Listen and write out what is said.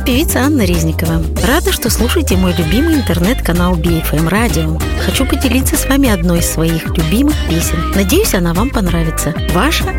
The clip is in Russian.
певица Анна Резникова. Рада, что слушаете мой любимый интернет-канал BFM Radio. Хочу поделиться с вами одной из своих любимых песен. Надеюсь, она вам понравится. Ваша